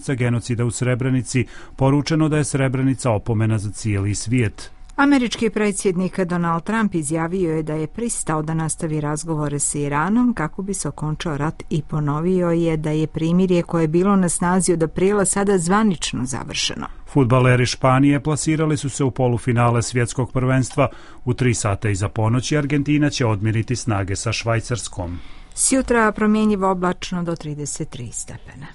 krivca genocida u Srebrenici, poručeno da je Srebrenica opomena za cijeli svijet. Američki predsjednik Donald Trump izjavio je da je pristao da nastavi razgovore s Iranom kako bi se okončao rat i ponovio je da je primirje koje je bilo na snazi od aprila sada zvanično završeno. Fudbaleri Španije plasirali su se u polufinale svjetskog prvenstva. U 3 sata iza ponoći Argentina će odmiriti snage sa Švajcarskom. Sjutra promjenjivo oblačno do 33 stepena.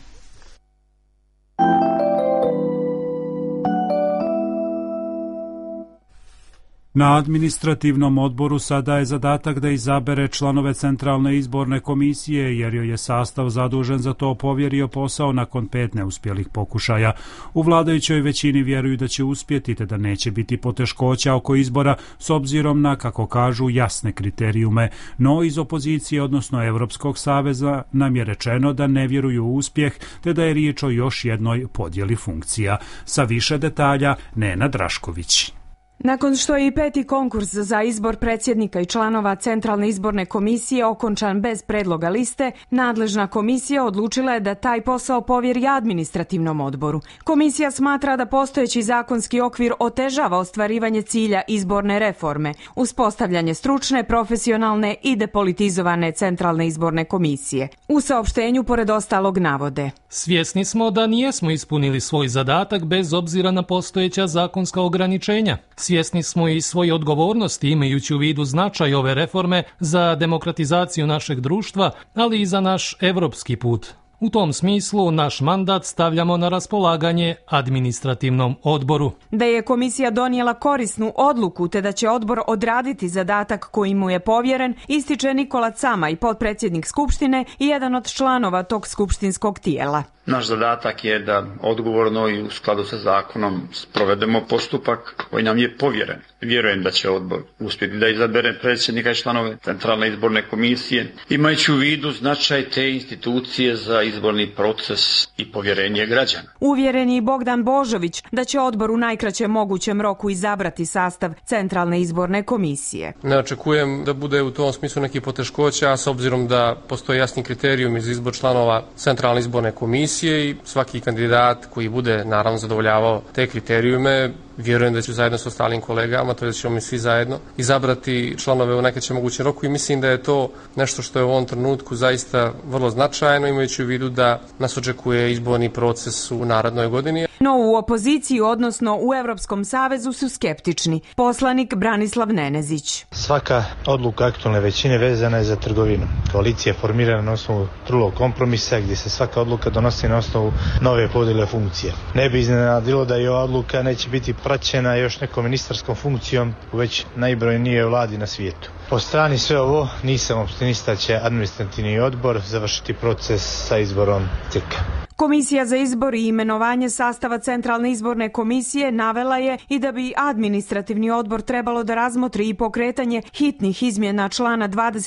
Na administrativnom odboru sada je zadatak da izabere članove Centralne izborne komisije, jer joj je sastav zadužen za to povjerio posao nakon 5 neuspjelih pokušaja. U vladajućoj većini vjeruju da će uspjeti te da neće biti poteškoća oko izbora s obzirom na, kako kažu, jasne kriterijume. No iz opozicije, odnosno Europskog saveza, nam je rečeno da ne vjeruju u uspjeh te da je riječ o još jednoj podjeli funkcija. Sa više detalja Nenad Drašković. Nakon što je i 5. konkurs za izbor predsjednika i članova Centralne izborne komisije okončan bez predloga liste, nadležna komisija odlučila je da taj posao povjeri administrativnom odboru. Komisija smatra da postojeći zakonski okvir otežava ostvarivanje cilja izborne reforme, uspostavljanje stručne, profesionalne i depolitizovane Centralne izborne komisije. U saopštenju pored ostalog navode: svjesni smo da nijesmo ispunili svoj zadatak bez obzira na postojeća zakonska ograničenja. Svjesni smo i svoje odgovornosti imajući u vidu značaj ove reforme za demokratizaciju našeg društva, ali i za naš europski put. U tom smislu naš mandat stavljamo na raspolaganje administrativnom odboru. Da je komisija donijela korisnu odluku te da će odbor odraditi zadatak koji mu je povjeren, ističe Nikola Camaj, potpredsjednik Skupštine i jedan od članova tog skupštinskog tijela. Naš zadatak je da odgovorno i u skladu sa zakonom sprovedemo postupak koji nam je povjeren. Vjerujem da će odbor uspjeti da izabere predsjednika i članove Centralne izborne komisije, imajući u vidu značaj te institucije za izborni proces i povjerenje građana. Uvjeren je i Bogdan Božović da će odbor u najkraćem mogućem roku izabrati sastav Centralne izborne komisije. Ne očekujem da bude u tom smislu neki poteškoća, s obzirom da postoje jasni kriterijumi za izbor članova Centralne izborne komisije i svaki kandidat koji bude naravno zadovoljavao te kriterijume, vjerujem da ću zajedno s ostalim kolegama, to je da ćemo mi svi zajedno izabrati članove u najkraćem mogućem roku i mislim da je to nešto što je u ovom trenutku zaista vrlo značajno, imajući u vidu da nas očekuje izborni proces u narednoj godini. No u opoziciji, odnosno u Europskom savezu, su skeptični. Poslanik Branislav Nenezić. Svaka odluka aktualne većine vezana je za trgovinu. Koalicija je formirana na osnovu trulog kompromisa gdje se svaka odluka donosi na osnovu nove podjele funkcije. Ne bi iznenadilo da i ova odluka neće biti praćena još nekom ministarskom funkcijom u već najbrojnijoj vladi na svijetu. Po strani sve ovo, nisam optimista će administrativni odbor završiti proces sa izborom CIK-a. Komisija za izbor i imenovanje sastava Centralne izborne komisije navela je i da bi administrativni odbor trebalo da razmotri i pokretanje hitnih izmjena člana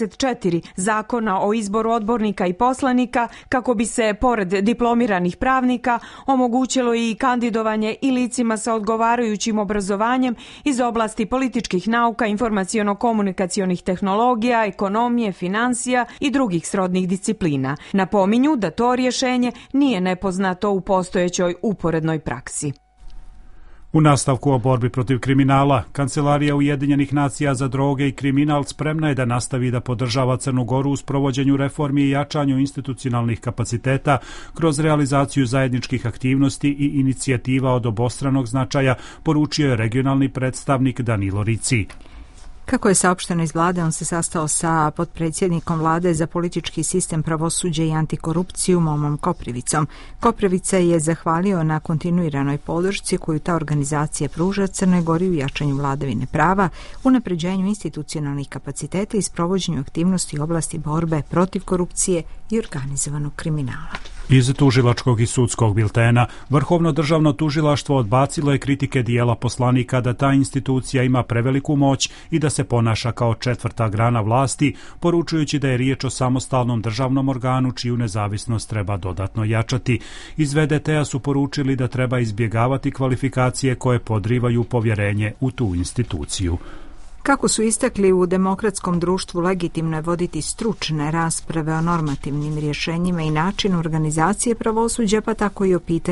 24 Zakona o izboru odbornika i poslanika kako bi se, pored diplomiranih pravnika, omogućilo i kandidovanje i licima sa odgovarajućim obrazovanjem iz oblasti političkih nauka, informaciono-komunikacionih tehnologija, ekonomije, financija i drugih srodnih disciplina. Napominju da to rješenje nije nepoznato u postojećoj uporednoj praksi. U nastavku o borbi protiv kriminala, Kancelarija Ujedinjenih nacija za droge i kriminal spremna je da nastavi da podržava Crnu Goru u sprovođenju reformi i jačanju institucionalnih kapaciteta kroz realizaciju zajedničkih aktivnosti i inicijativa od obostranog značaja, poručio je regionalni predstavnik Danilo Rici. Kako je saopšteno iz vlade, on se sastao sa potpredsjednikom vlade za politički sistem, pravosuđe i antikorupciju Momom Koprivicom. Koprivica je zahvalio na kontinuiranoj podršci koju ta organizacija pruža Crnoj Gori u jačanju vladavine prava, unapređenju institucionalnih kapaciteta i sprovođenju aktivnosti u oblasti borbe protiv korupcije i organizovanog kriminala. Iz tužilačkog i sudskog biltena, Vrhovno državno tužilaštvo odbacilo je kritike dijela poslanika da ta institucija ima preveliku moć i da se ponaša kao četvrta grana vlasti, poručujući da je riječ o samostalnom državnom organu čiju nezavisnost treba dodatno jačati. Iz VDT-a su poručili da treba izbjegavati kvalifikacije koje podrivaju povjerenje u tu instituciju. Kako su istakli, u demokratskom društvu legitimno je voditi stručne rasprave o normativnim rješenjima i načinu organizacije pravosuđa, pa tako i o pitanju